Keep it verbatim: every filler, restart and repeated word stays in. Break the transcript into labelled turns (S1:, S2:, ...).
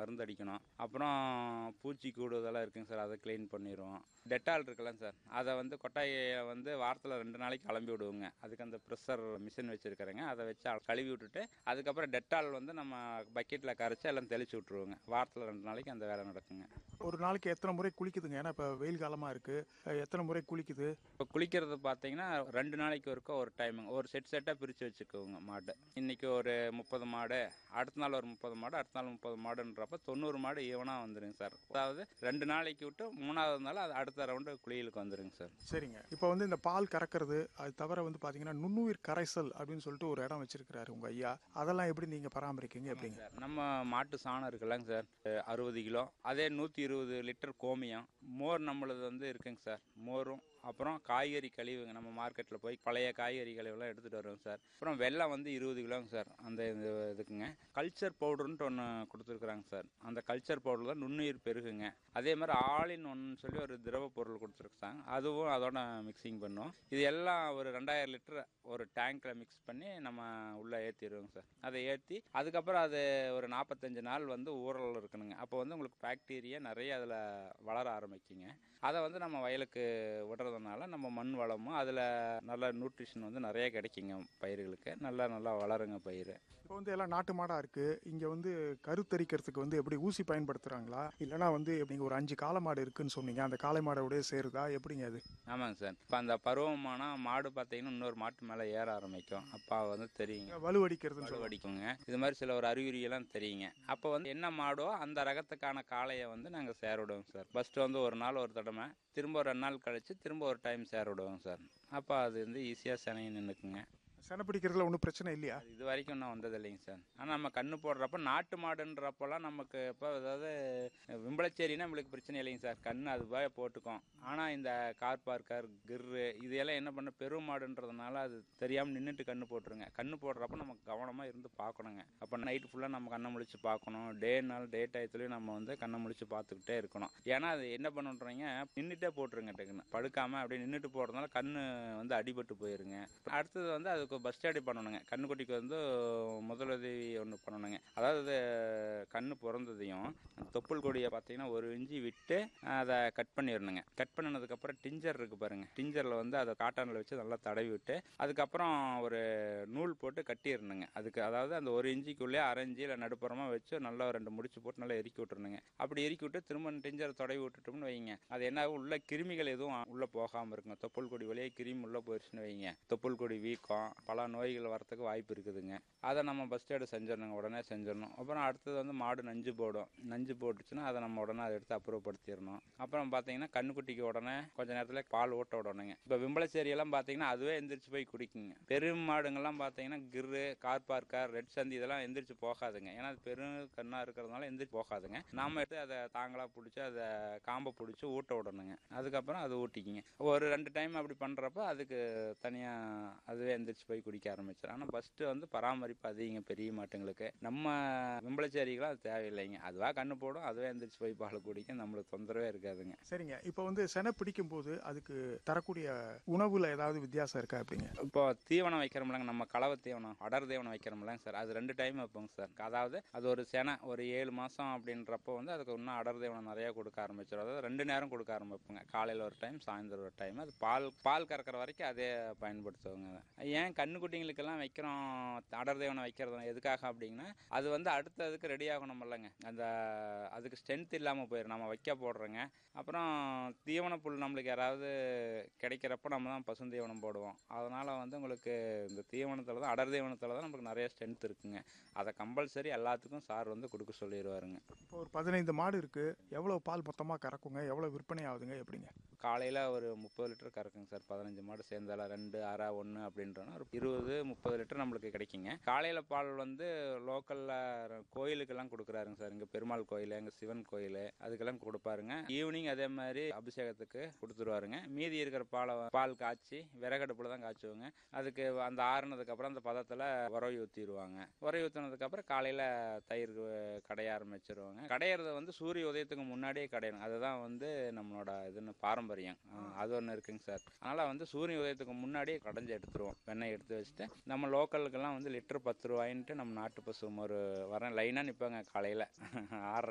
S1: மருந்து அடிக்கணும். அப்புறம் பூச்சிக்கூடு இதெல்லாம் இருக்குங்க சார், அதை க்ளீன் பண்ணிடுவோம். டெட்டால் இருக்குல்ல சார், அதை வந்து கொட்டாயை வந்து வாரத்தில் ரெண்டு நாளைக்கு கிளம்பி விடுவோங்க. அதுக்கு அந்த ப்ரெஷர் மிஷின் வச்சுருக்கிறேங்க, அதை வச்சு கழுவி விட்டுட்டு அதுக்கப்புறம் டெட்டால் வந்து நம்ம பக்கெட்டில் கரைச்சி எல்லாம் தெளிச்சு விட்ருவோங்க. வாரத்தில் ரெண்டு நாளைக்கு அந்த வேலை நடக்குங்க.
S2: ஒரு நாளைக்கு எத்தனை முறை குளிக்குதுங்க? ஏன்னா இப்போ வெயில் காலமாக இருக்குது, எத்தனை முறை குளிக்குது?
S1: இப்போ குளிக்கிறது பார்த்தீங்கன்னா ரெண்டு நாளைக்கு ஒருக்கா ஒரு டைமுங்க. ஒரு செட் செட்டாக பிரித்து வச்சுக்குவோங்க மாடு. இன்றைக்கி ஒரு முப்பது மாடு, அடுத்த நாள் ஒரு முப்பது மாடு, அடுத்த நாள் முப்பது மாடுன்றப்ப தொண்ணூறு மாடு ஈவனாக வந்துடுங்க சார். அதாவது ரெண்டு நாளைக்கு விட்டு மூணாவது நாள் அது அடுத்த ரவுண்டு குளியலுக்கு வந்துடுங்க சார்.
S2: சரிங்க. இப்போ வந்து இந்த பால் கறக்கிறது அது தவிர வந்து பார்த்தீங்கன்னா நுண்ணுயிர் கரைசல் அப்படின்னு சொல்லிட்டு ஒரு இடம் வச்சிருக்கிறாரு உங்கள் ஐயா. அதெல்லாம் எப்படி நீங்கள் பராமரிக்கீங்க எப்படிங்க?
S1: சார் நம்ம மாட்டு சாணம் இருக்குல்லங்க சார், அறுபது கிலோ, அதே நூற்றி இருபது லிட்டர் கோமியம், மோர் நம்மளது வந்து இருக்குங்க சார். மோரும் அப்புறம் காய்கறி கழிவுங்க, நம்ம மார்க்கெட்டில் போய் பழைய காய்கறி கழிவுலாம் எடுத்துகிட்டு வருவோங்க சார். அப்புறம் வெல்லம் வந்து இருபது கிலோங்க சார். அந்த இது இதுக்குங்க கல்ச்சர் பவுடர்ன்ட்டு ஒன்று கொடுத்துருக்குறாங்க சார். அந்த கல்ச்சர் பவுடர் தான் நுண்ணுயிர் பெருகுங்க. அதே மாதிரி ஆலின் ஒன்று சொல்லி ஒரு திரவ பொருள் கொடுத்துருக்காங்க, அதுவும் அதோட மிக்சிங் பண்ணுவோம். இது எல்லாம் ஒரு ரெண்டாயிரம் லிட்டர் ஒரு டேங்க்கில் மிக்ஸ் பண்ணி நம்ம உள்ளே ஏற்றிடுவோங்க சார். அதை ஏற்றி அதுக்கப்புறம் அது ஒரு நாற்பத்தஞ்சு நாள் வந்து ஊறல் இருக்கணுங்க. அப்போ வந்து உங்களுக்கு பாக்டீரியா நிறைய அதில் வளர ஆரம்பிக்குங்க. அதை வந்து நம்ம வயலுக்கு விடுறதுனால நம்ம மண் வளமும் அதில் நல்ல நியூட்ரிஷன் வந்து நிறைய கிடைக்குங்க பயிர்களுக்கு. நல்லா நல்லா வளருங்க பயிர்.
S2: இப்போ வந்து எல்லாம் நாட்டு மாடாக இருக்குது. இங்கே வந்து கருத்தரிக்கிறதுக்கு வந்து எப்படி ஊசி பயன்படுத்துகிறாங்களா, இல்லைனா வந்து எப்படிங்க ஒரு அஞ்சு காளை மாடு இருக்குன்னு சொன்னீங்க, அந்த காளை மாடோடய சேருதா எப்படிங்க அது?
S1: ஆமாங்க சார். இப்போ அந்த பருவமான மாடு பார்த்தீங்கன்னா இன்னொரு மாட்டு மேலே ஏற ஆரம்பிக்கும். அப்போ வந்து தெரியுங்க,
S2: வலுவடிக்கிறது
S1: வலுவடிக்குங்க. இது மாதிரி சில ஒரு அறிகுறியெல்லாம் தெரியுங்க. அப்போ வந்து என்ன மாடோ அந்த ரகத்துக்கான காளையை வந்து நாங்கள் சேர விடுவோங்க சார். ஃபஸ்ட்டு வந்து ஒரு நாள் ஒரு தடவை, திரும்ப ரெண்டு நாள் கழித்து திரும்ப ஒரு டைம் சேர விடுவோங்க சார். அப்போ அது வந்து ஈஸியாக சினையை நின்றுக்குங்க.
S2: செனை பிடிக்கிறதுல ஒன்றும் பிரச்சனை இல்லையா?
S1: இது வரைக்கும் இன்னும் வந்தது இல்லைங்க சார். ஆனால் நம்ம கண்ணு போடுறப்ப நாட்டு மாடுன்றப்போலாம் நமக்கு இப்போ அதாவது விம்பளச்சேரினா நம்மளுக்கு பிரச்சனை இல்லைங்க சார், கண்ணு அதுவாக போட்டுக்கும். ஆனால் இந்த கார் பார்க்கர் கிர்ரு இதெல்லாம் என்ன பண்ண பெரும் மாடுன்றதுனால அது தெரியாமல் நின்றுட்டு கண்ணு போட்டுருங்க. கண்ணு போடுறப்ப நம்ம கவனமாக இருந்து பார்க்கணுங்க. அப்போ நைட்டு ஃபுல்லாக நம்ம கண்ணை முழிச்சு பார்க்கணும். டேனாலும் டே டயத்துலையும் நம்ம வந்து கண்ணை முழிச்சு பார்த்துக்கிட்டே இருக்கணும். ஏன்னா அது என்ன பண்ணுறீங்க, நின்றுட்டே போட்டுருங்க டக்குன்னு, படுக்காமல் அப்படியே நின்றுட்டு போடுறதுனால கண்ணு வந்து அடிபட்டு போயிருங்க. அடுத்தது வந்து அது பஸ் ஸ்டடி பண்ணணுங்க. கண்ணுக்குட்டிக்கு வந்து முதலுதவி ஒன்று பண்ணணுங்க. அதாவது கண்ணு பிறந்ததையும் தொப்புள் கொடியை பார்த்தீங்கன்னா ஒரு இஞ்சி விட்டு அதை கட் பண்ணிடணுங்க. கட் பண்ணினதுக்கப்புறம் டிஞ்சர் இருக்கு பாருங்க, டிஞ்சரில் வந்து அதை காட்டனில் வச்சு நல்லா தடவி விட்டு அதுக்கப்புறம் ஒரு நூல் போட்டு கட்டிடணுங்க. அதுக்கு அதாவது அந்த ஒரு இஞ்சிக்குள்ளே அரைஞ்சி இல்லை நடுப்புறமாக வச்சு நல்லா ரெண்டு முடிச்சு போட்டு நல்லா எரிக்கி விட்டுருணுங்க. அப்படி எரிக்கி விட்டு திரும்ப டிஞ்சரை தடவி விட்டுட்டோம்னு வைங்க, அது என்ன உள்ள கிருமிகள் எதுவும் உள்ளே போகாமல் இருக்குங்க. தொப்புள் கொடி வழியே கிருமி உள்ளே போயிடுச்சுன்னு வைங்க, தொப்புள் கொடி வீக்கம் பல நோய்கள் வரத்துக்கு வாய்ப்பு இருக்குதுங்க. அதை நம்ம ஃபஸ்ட் எய்டு செஞ்சிடணுங்க, உடனே செஞ்சிடணும். அப்புறம் அடுத்தது வந்து மாடு நஞ்சு போடும். நஞ்சு போட்டுச்சுன்னா அதை நம்ம உடனே அதை எடுத்து அப்புறப்படுத்திடணும். அப்புறம் பார்த்தீங்கன்னா கண்ணுக்குட்டிக்கு உடனே கொஞ்ச நேரத்தில் பால் ஊட்ட விடணுங்க. இப்போ விம்பளச்சேரியெல்லாம் பார்த்தீங்கன்னா அதுவே எந்திரிச்சு போய் குடிக்குங்க. பெரும் மாடுங்கள்லாம் பார்த்தீங்கன்னா கிர்ரு, கார் பார்க்கர், ரெட் சந்தி இதெல்லாம் எந்திரிச்சு போகாதுங்க. ஏன்னா அது பெரும் கண்ணாக இருக்கிறதுனால எந்திரிச்சு போகாதுங்க. நாம எடுத்து அதை தாங்களாக பிடிச்சி அதை காம்பை பிடிச்சி ஊட்ட விடணுங்க. அதுக்கப்புறம் அது ஊட்டிக்குங்க. ஒரு ரெண்டு டைம் அப்படி பண்ணுறப்ப அதுக்கு தனியாக அதுவே எந்திரிச்சு போய் குடிக்க ஆரம்பிச்சிடும். ஆனால் ஃபஸ்ட்டு வந்து பராமரிப்பு அதிகங்க பெரிய மாட்டுங்களுக்கு. நம்ம விம்பளச்சேரிக்கெலாம் அது தேவையில்லைங்க, அதுவாக கண்ணு போடும், அதுவே எந்திரிச்சு போய் பால் குடிக்கும், நம்மளுக்கு தொந்தரவே இருக்காதுங்க.
S2: சரிங்க. இப்போ வந்து செனை பிடிக்கும் போது அதுக்கு தரக்கூடிய உணவுல ஏதாவது வித்தியாசம் இருக்கா அப்படிங்க?
S1: இப்போ தீவனம் வைக்கிறோம்லங்க, நம்ம கலவை தீவனம் அடர் தீவனம் வைக்கிறோம்லங்க சார், அது ரெண்டு டைம் வைப்போங்க சார். அதாவது அது ஒரு செனை ஒரு ஏழு மாதம் அப்படின்றப்போ வந்து அதுக்கு இன்னும் அடர் தீவனம் நிறையா கொடுக்க ஆரம்பிச்சிடும். அதாவது ரெண்டு நேரம் கொடுக்க ஆரம்பிப்போங்க, காலையில் ஒரு டைம் சாயந்தரம் ஒரு டைம். அது பால் பால் கறக்கிற வரைக்கும் அதே பயன்படுத்துவோங்க. ஏன் கண்ணுக்குட்டிங்களுக்கெல்லாம் வைக்கிறோம் அடர் தீவனம் வைக்கிறது எதுக்காக அப்படிங்கன்னா, அது வந்து அடுத்ததுக்கு ரெடி ஆகணும் இல்லைங்க, அந்த அதுக்கு ஸ்ட்ரென்த் இல்லாமல் போயிடும் நம்ம வைக்க போடுறோங்க. அப்புறம் தீவன புல் நம்மளுக்கு யாராவது கிடைக்கிறப்ப நம்ம தான் பசுந்தீவனம் போடுவோம். அதனால் வந்து உங்களுக்கு இந்த தீவனத்தில் தான் அடர் தீவனத்தில் தான் நமக்கு நிறைய ஸ்ட்ரென்த் இருக்குங்க. அதை கம்பல்சரி எல்லாத்துக்கும் சார் வந்து கொடுக்க சொல்லிடுவாருங்க.
S2: இப்போ ஒரு பதினைந்து மாடு இருக்குது, எவ்வளோ பால் மொத்தமாக கறக்குங்க, எவ்வளோ விற்பனை ஆகுதுங்க எப்படிங்க?
S1: காலையில் ஒரு முப்பது லிட்டர் கறக்குங்க சார். பதினஞ்சு மாடு சேர்ந்தால ரெண்டு அரை ஒன்று அப்படின்றோன்னா ஒரு இருபது முப்பது லிட்டர் நம்மளுக்கு கிடைக்குங்க. காலையில் பால் வந்து லோக்கலில் கோயிலுக்கெல்லாம் கொடுக்குறாருங்க சார். இங்கே பெருமாள் கோயில், எங்கள் சிவன் கோயில் அதுக்கெல்லாம் கொடுப்பாருங்க. ஈவினிங் அதே மாதிரி அபிஷேகத்துக்கு கொடுத்துருவாருங்க. மீதி இருக்கிற பாலை பால் காய்ச்சி விறகடுப்பில் தான் காய்ச்சுவோங்க. அதுக்கு அந்த ஆறுனதுக்கப்புறம் அந்த பதத்தில் உரவி ஊற்றிடுவாங்க. உரவி ஊற்றினதுக்கப்புறம் காலையில் தயிர் கடைய ஆரம்பிச்சிருவாங்க. கடையிறது வந்து சூரிய உதயத்துக்கு முன்னாடியே கடையணும், அதுதான் வந்து நம்மளோட இதுன்னு பாரம்பரியம். அது ஒன்று இருக்குங்க சார். அதனால் வந்து சூரிய உதயத்துக்கு முன்னாடியே கடைஞ்சி எடுத்துருவோம். வெண்ணெய் எடுத்து வச்சுட்டு நம்ம லோக்கலுக்கெல்லாம் வந்து லிட்டர் பத்து ரூபாயின்ட்டு நம்ம நாட்டு பசு ஒரு வரேன் லைனாக நிற்பாங்க காலையில் ஆறு